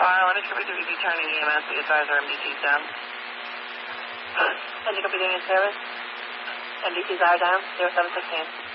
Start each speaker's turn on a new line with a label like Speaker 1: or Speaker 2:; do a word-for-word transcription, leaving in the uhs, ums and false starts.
Speaker 1: file. Any copy to be turning E M S. The advisor M D T's down.
Speaker 2: Any copy doing in service? M D Ts are down. zero seven sixteen.